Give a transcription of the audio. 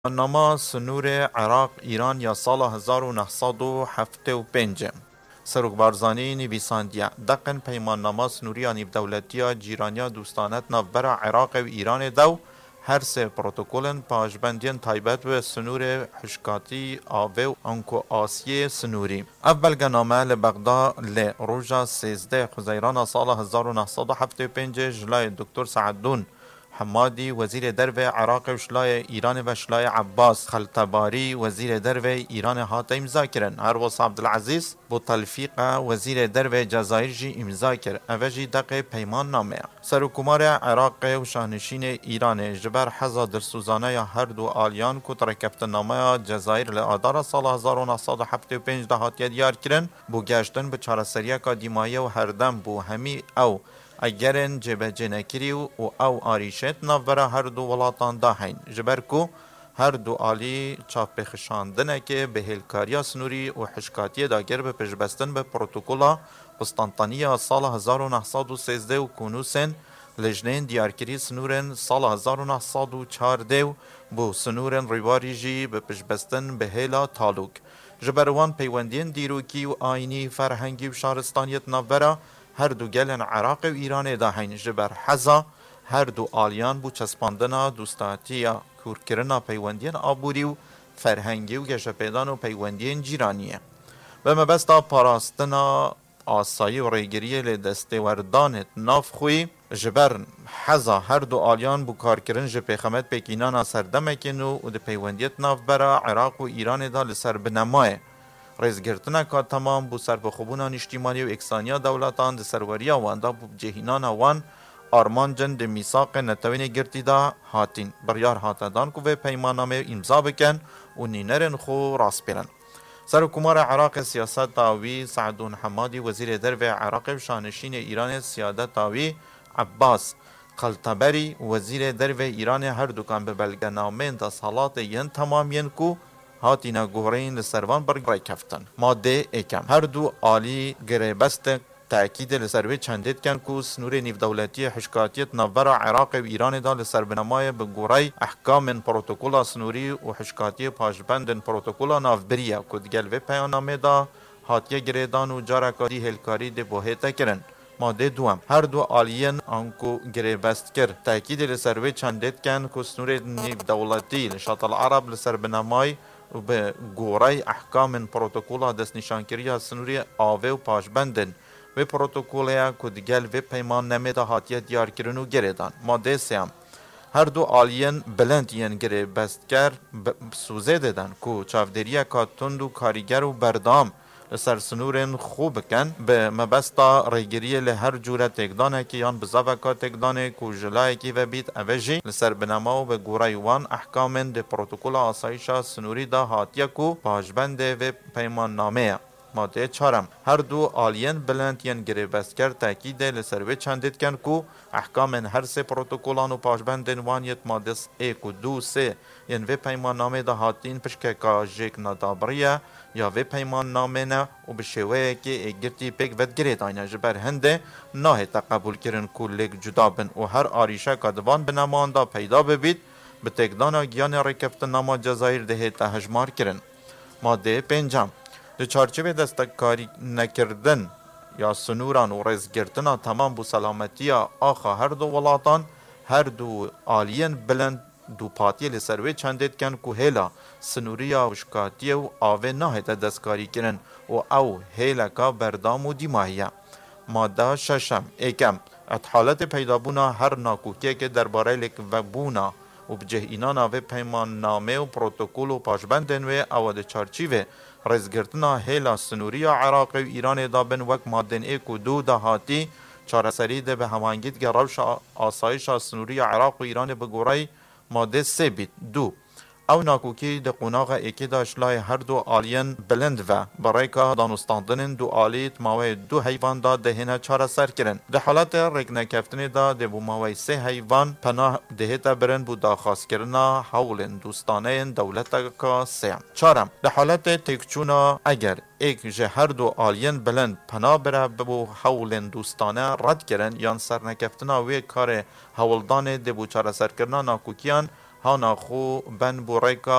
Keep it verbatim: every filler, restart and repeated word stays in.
نما سنور عراق ایران یا سال هزار و نهصد و هفتاد و پنج سروک بارزانی نویساندیا دقن پیمان نما سنوری نیب دولتیا جیرانیا دوستانت نوبرا عراق و ایران دو هر سه پروتکولن پاجبندین تایبت و سنور حشکاتی آوه و انکو آسیه سنوری اول گنامه لبغداد لروژا سیزده خزیران سال هزار و نهصد و هفتاد و پنج جلای دکتر سعدون حمادی وزیر درو عراق و شلای ایران و شلای عباس خلطباری وزیر درو ایران هات امضا کرن. هروس عبدالعزیز بو تلفیق وزیر درو جزایر جی امضا کرد. اوجی دق پیمان نامه. سرکمار عراق و شاهنشین ایران جبر حزا درسوزانه هر دو آلیان که ترکفت نامه جزایر لآدار سال هزار و نهصد و هفتاد و پنج دهات دیار کرن بو گشتن به چارەسەریە کا دیمایه و هردم بو همی او اگرن جبهه نکری و او آریشت نوبره هر دو ولاتان دا هین جبر کو هر دو آلی چاپ خشاندنه که به هلکاریا سنوری و حشکاتی داگر به پشبستن به پروتوکولا قسطنطنیه سال هزار و نهصد و سیزده و کونوسن لجنین دیارکری سنورن سال هزار و نهصد و چهارده بو سنورن ریواری جی به پشبستن به هلا تالوک جبروان پیوندین دیروکی و آینی فرهنگی و شهرستانیت نوبره هر دو گلن عراق و ایران دا هین جبر حزا هر دو آلیان بو چسپاندنا دوستاتیا کورکرنا پیوندین آبوری و فرهنگی و گشپیدان و پیوندین جیرانیه و مبستا پاراستنا آسایی و ریگریه لدسته وردانت ناف خوی جبر حزا هر دو آلیان بو کارکرن جپی خمت پیکینانا سردمکنو و ده پیوندیت ناف برا عراق و ایران دا لسر بنمایه رزگرتنا که تمام بو سر بخوبونان اجتماعی و اکسانیا دولتان ده سروریا واندا بو جهینان وان آرمان جن ده میثاق نتوین گرتی دا هاتین بریار هاتدان که و پیمانامه امضا بکن و نینرن خو راست پیرن. سرکمار عراق سیاست تاوی سعدون حمادی وزیر درو عراق و شانشین ایران سیادت تاوی عباس خلطبری وزیر درو ایران هر دوکان به بلگنامه دا سالات ین تمامین کو هاتینا گوهرین لسروان برگرای کفتن. ماده اکم هر دو آلی گره بست تأکید لسروی چندید کن که سنور نیف دولتی حشکاتیت نوبرا عراق و ایران دا لسر بنمای بگورای احکام پروتوکولا سنوری و حشکاتی پاشبند پروتوکولا نافبریه که دگل و پیانامه دا هاتیه گریدان و جارکاری هلکاری ده بوهیتا کرن. ماده دوم هر دو آلیین آنکو گره بست کرد تأکید لسروی چندید کن که سنور نیف دولتی لشاط العرب لسر بنمای و به گورای احکام پروتوکولا دست نشانکری سنوری آوه و پاشبندن و پروتوکولیا که دیگل و پیمان نمید هاتیه دیار کرن و گریدان. ماده سیام هر دو آلیین بلند ین گره بست کرد سوزه دادن که چافدریه که تند و کاریگر و بردام لسر سنورن خوب کن به مبستا ریگریه لهر جوره تکدانه که یان بزاوه که تکدانه که جلائه که و بیت اوجی لسر بنما و به گوره وان احکامن ده پروتوکول آسایشا سنوری دا هاتیه که پاجبنده و پیمان نامه. ماده چهارم هر دو آلیین بلند ین گره بست کرد تاکیده لسروی چندید کن که احکامن هر سه پروتوکولان و پاشبندن وانیت ماده ایک و دو سه ین و پیمان نامه دا هاتین پشکه که جیک ندابریه یا و پیمان نامه نه و بشوه که اگرتی پیک ود گرید آینه جبر هنده ناه تقبول کرن که لیک جدا بن و هر آریشه که دوان بنامان دا پیدا ببید به تکدانا گیان رکفت نما جزایر ده تهجمار کرن. ماده پنجم ده چارچوب دستکاری نکردن یا سنوران و رزگرتنا تمام بو سلامتی آخا هر دو ولاتان هر دو آلیین بلند دو پاتی لسروی چندید کن که هیلا سنوریا و شکاتی و آوه ناهی دستکاری کرن و او هیلا که بردام و دیماهیه. ماده ششم ایکم ات حالت پیدابونا هر ناکوکیه که درباره لک و بونا و بجه اینانا و پیمان نامه و پروتوکول و پاشبندن و او ده چارچیوه رزگرتنا هیلا سنوریا عراق و ایران دا بن وک مادن ایک و دو دا هاتی چارەسەری ده به همانگید که روش آسایش سنوریا عراق و ایران بگورای ماده سه بیت. دو او ناکوکی ده قناغ ایکی دا اشلای هر دو آلیین بلند و برای که دانستاندن دو آلیت ماوی دو حیوان دا دهینه چاره سر کرن. ده حالت رگنه کفتنی دا ده بو ماوی سه حیوان پناه دهیتا برن بو دا خاص کرنا حول دوستانه دولت که سیم. چارم ده حالت تکچونا اگر ایک جه هر دو آلیین بلند پناه بره بو حول دوستانه رد کرن یان سر نکفتنا وی کار حولدان ده بو چاره سر کرنا ناکوکیان هانا خو بن بو ریکا